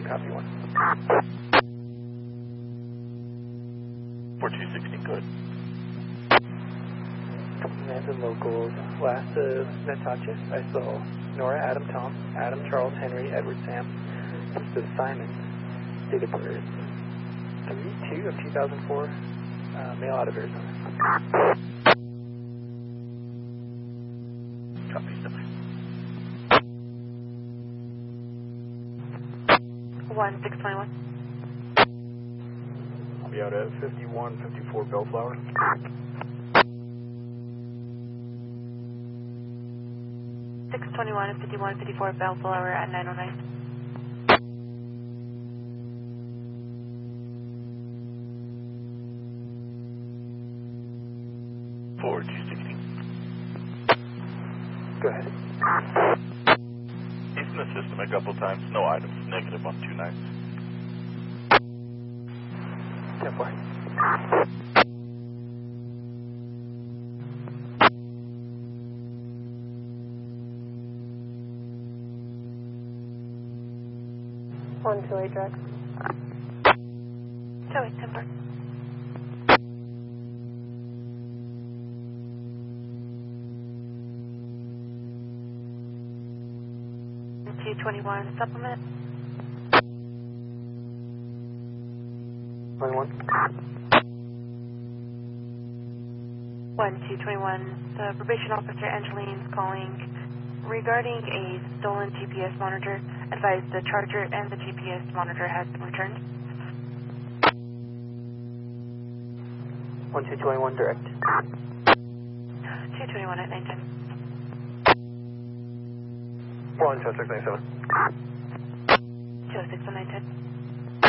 Copy 1. 4216, good. Commands and locals. Last of Natasha, I saw Nora, Adam, Tom, Adam, Charles, Henry, Edward, Sam. This is Simon. Date of birth 3/2 of 2004. Male out of Arizona. Copy, Stephanie. 1621. I'll be out at 5154 Bellflower. 621 and 5154 Bellflower at 909. Go ahead. He's in the system a couple times. No items. Negative on 29. 10-4. One, 2-8 Drex. 2-8 Timber. 221 supplement. 21. 1221. The probation officer Angeline's calling regarding a stolen GPS monitor. Advised the charger and the GPS monitor has been returned. 1221 direct. 221 at 910. 17697. 206 at 910.